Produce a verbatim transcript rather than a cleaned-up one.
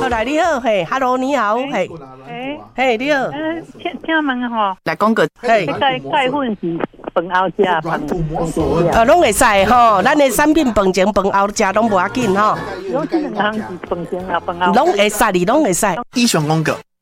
过来你好，嘿 ，Hello 你好，嘿， 诶， 嘿你好， 呃，请请问吼， 来讲个， 嘿， 钙钙粉是饭后食，饭饭前呃，拢会使吼，咱的产品饭前饭后食拢无要紧吼， 有这两项是饭前啊，饭后拢会使，你拢会使。 以上讲过。